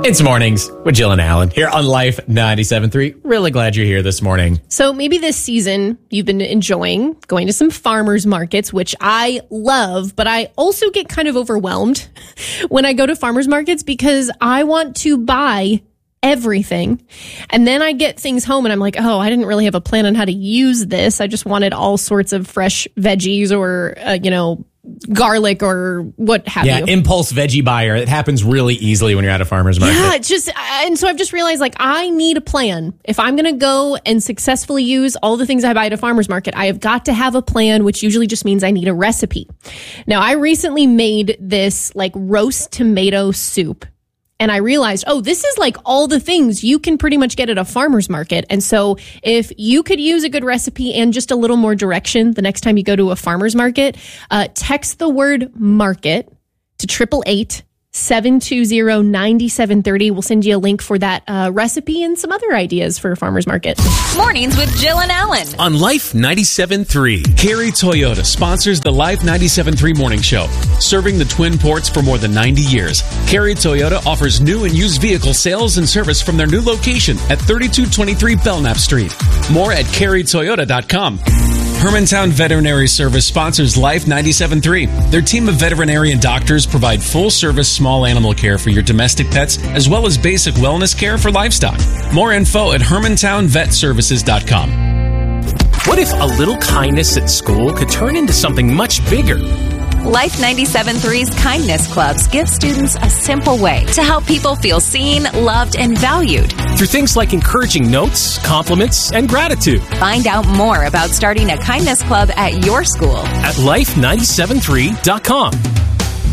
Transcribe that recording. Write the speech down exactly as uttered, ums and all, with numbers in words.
It's Mornings with Jill and Alan here on Life ninety-seven point three. Really glad you're here this morning. So maybe this season you've been enjoying going to some farmers markets, which I love, but I also get kind of overwhelmed when I go to farmers markets because I want to buy everything. And then I get things home and I'm like, oh, I didn't really have a plan on how to use this. I just wanted all sorts of fresh veggies or, uh, you know, garlic or what have yeah, you. Yeah, impulse veggie buyer. It happens really easily when you're at a farmer's market. Yeah, it's just, and so I've just realized, like, I need a plan. If I'm going to go and successfully use all the things I buy at a farmer's market, I have got to have a plan, which usually just means I need a recipe. Now, I recently made this, like, roast tomato soup. And I realized, oh, this is like all the things you can pretty much get at a farmer's market. And so if you could use a good recipe and just a little more direction the next time you go to a farmer's market, uh, text the word market to triple eight, seven two zero, nine seven three zero. We'll send you a link for that uh, recipe and some other ideas for a farmer's market. Mornings with Jill and Alan. On Life ninety-seven point three, Carey Toyota sponsors the Life ninety-seven point three morning show. Serving the Twin Ports for more than ninety years, Carey Toyota offers new and used vehicle sales and service from their new location at thirty-two twenty-three Belknap Street. More at carey toyota dot com. Hermantown Veterinary Service sponsors Life ninety-seven point three. Their team of veterinarian doctors provide full-service small animal care for your domestic pets, as well as basic wellness care for livestock. More info at hermantown vet services dot com. What if a little kindness at school could turn into something much bigger? Life ninety-seven point three's Kindness Clubs give students a simple way to help people feel seen, loved, and valued. Through things like encouraging notes, compliments, and gratitude. Find out more about starting a Kindness Club at your school at life ninety-seven point three dot com.